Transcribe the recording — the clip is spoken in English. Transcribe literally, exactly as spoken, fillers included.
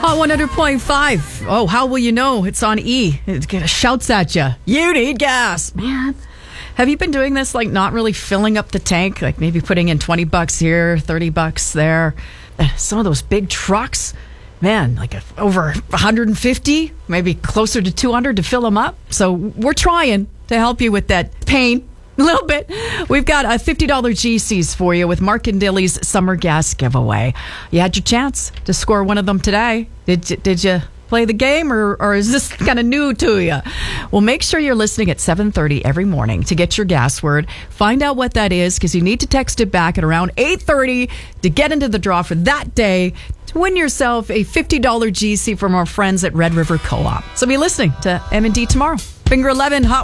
On one hundred point five. Oh, how will you know? It's on E. It shouts at you. You need gas, man. Have you been doing this, like not really filling up the tank? Like maybe putting in twenty bucks here, thirty bucks there. Some of those big trucks, man, like over one hundred fifty, maybe closer to two hundred to fill them up. So we're trying to help you with that pain. A little bit. We've got a fifty dollars G Cs for you with Mark and Dilly's summer gas giveaway. You had your chance to score one of them today. Did you, did you play the game, or, or is this kind of new to you? Well, make sure you're listening at seven thirty every morning to get your gas word. Find out what that is, because you need to text it back at around eight thirty to get into the draw for that day to win yourself a fifty dollars G C from our friends at Red River Co-op. So be listening to M and D tomorrow. Finger eleven, Hot